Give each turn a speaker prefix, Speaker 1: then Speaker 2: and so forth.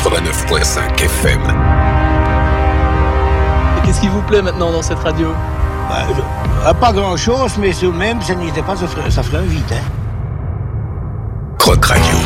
Speaker 1: 89.5 FM.
Speaker 2: Et qu'est-ce qui vous plaît maintenant dans cette radio?
Speaker 3: Pas grand-chose, mais tout de même, ça n'était pas, ça ferait un vide, hein.
Speaker 1: Croc Radio.